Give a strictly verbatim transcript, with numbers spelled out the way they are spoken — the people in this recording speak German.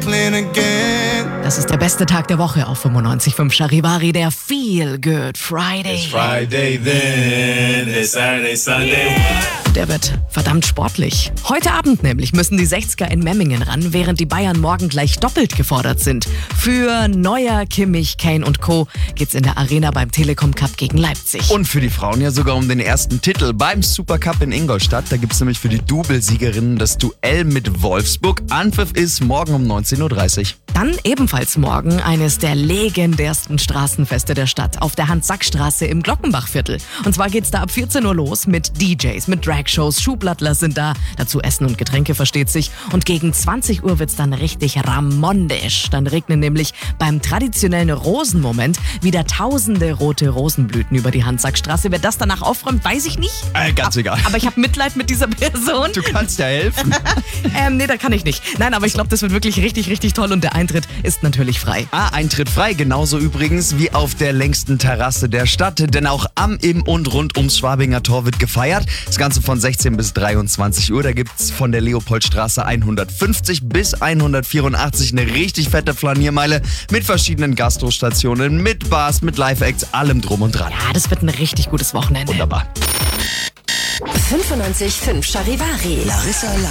trifling again. Das ist der beste Tag der Woche auf fünfundneunzig Komma fünf Charivari, der Feel Good Friday. It's Friday then, it's Saturday, Sunday. Yeah. Der wird verdammt sportlich. Heute Abend nämlich müssen die sechziger in Memmingen ran, während die Bayern morgen gleich doppelt gefordert sind. Für Neuer, Kimmich, Kane und Co. geht's in der Arena beim Telekom Cup gegen Leipzig. Und für die Frauen ja sogar um den ersten Titel beim Supercup in Ingolstadt. Da gibt's nämlich für die Doublesiegerinnen das Duell mit Wolfsburg. Anpfiff ist morgen um neunzehn Uhr dreißig. Dann ebenfalls morgen eines der legendärsten Straßenfeste der Stadt auf der Hans-Sack-Straße im Glockenbachviertel. Und zwar geht's da ab vierzehn Uhr los mit D Js, mit Dragshows, Schuhblattler sind da, dazu Essen und Getränke versteht sich. Und gegen zwanzig Uhr wird's dann richtig ramondisch. Dann regnen nämlich beim traditionellen Rosenmoment wieder tausende rote Rosenblüten über die Hans-Sack-Straße. Wer das danach aufräumt, weiß ich nicht. Äh, ganz Ab, egal. Aber ich habe Mitleid mit dieser Person. Du kannst ja helfen. ähm, nee, da kann ich nicht. Nein, aber ich glaube, das wird wirklich richtig, richtig toll und der Eintritt ist natürlich frei. Ah, Eintritt frei, genauso übrigens wie auf der längsten Terrasse der Stadt, denn auch am, im und rund ums Schwabinger Tor wird gefeiert. Das Ganze von sechzehn bis dreiundzwanzig Uhr, da gibt's von der Leopoldstraße hundertfünfzig bis hundertvierundachtzig eine richtig fette Flaniermeile mit verschiedenen Gastrostationen, mit Bars, mit Live-Acts, allem drum und dran. Ja, das wird ein richtig gutes Wochenende. Wunderbar. fünfundneunzig Komma fünf Charivari. Larissa